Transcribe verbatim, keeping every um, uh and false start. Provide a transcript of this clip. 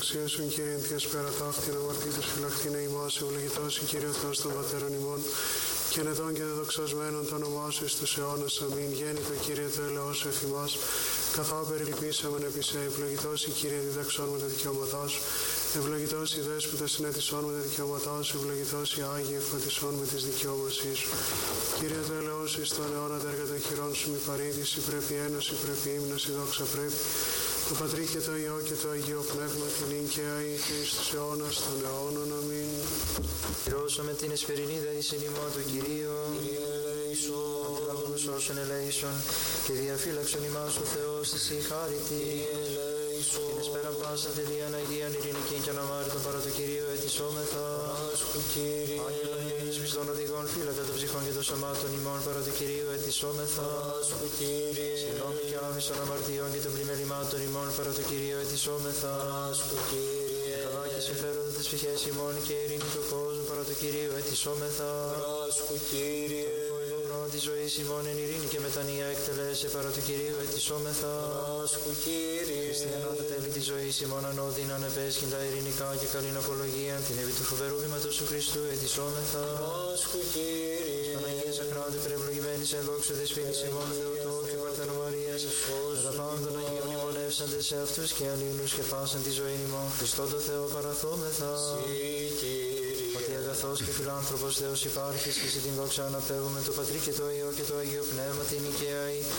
εξίωσον Κύριε Θεός πέρα ταύτην αμαρτήτως φυλακτήνε ημάς, ευλογητός η Κύριε Θεός των πατέρων ημών, και νετών και δεδοξασμένων το όνομά σου εις τους αιώνας. Αμήν. Γέννητο Κύριε το ελεός σου εφ' ημάς, καθά περιλυπήσαμεν επί σε. Ευλογητός η Κύριε διδαξών με τα δικαιώματά σου, ευλογητός η δέσποτα συνέτησών με τα δικαιώματά σου, ευλογητός η Άγιοι ευφωτισών με τις δικαιώμασής σου. Κύριε το ελεός σου εις τον αιώνα τα έργα των χειρών σου μη παρήδηση, πρέπει ένωση, πρέπει ύμνωση, δόξα πρέπει. Το Πατρί και το Υιό και το Αγίο Πνεύμα την ίν και αεί και εις τους αιώνας των αιώνων. Αμήν. Πληρώσαμε την εσπερινή δεήσιν ημών του Κυρίου, Κύριε ελέησον, αντιλάβους όσων ελέησον, και διαφύλαξον ημάς ο Θεός της η χάρητη. Κύριε ελέησον, Την εσπέραν πάσα τελείαν Αγίαν ειρηνικήν και αναμάρτητον παρά το Κυρίου ετισόμεθα. Πάσχου Κύριε, Άγγελον ειρήνης πιστών οδηγών, φύλακα των ψυχών και των σωμάτων ημών παρά το Κυρίου ετισόμεθα. Πάσχου Κύριε, Συγγνώμη και άμεση των αμαρτιών και των πλημελημάτων ημών παρά το Κυρίου ετισόμεθα. Πάσχου Κύριε, Καλά και συμφέροντα τις ψυχές ημών και ειρήνη του κόσμου παρά το Κυρίου ετισόμεθα. Πάσχου Κύριε, Χρόνο της ζωής ημών εν ειρήνη και μετανία εκτελέσε παρά του Κυρίου ετισόμεθα. Πάσχου Κύριε, Χριστιανά τα τέλη της ζωής ημών ανώδυν ανεπέσχυντα ειρηνικά και καλήν απολογία, την επί του φοβερού βήματος του Χριστού ετισόμεθα. Πάσχου Κύριε, Τον Αγία Σαχράντου περευλογημένης εν δόξου δεσποίνης ημών Θεοτόκου και Παρθένου Μαρίας, με τα πάντα των Αγίων μνημονεύσαντες σε αυτούς και αλλήλους και πάσαν τη ζωή ημών, Χριστόν το Θεό παραθόμεθα. Ότι αγαθός και φιλάνθρωπος Θεός υπάρχεις και σε την δόξα αναπέγουμε το Πατρί και το Υιό και το Αγίο Πνεύμα την οικαία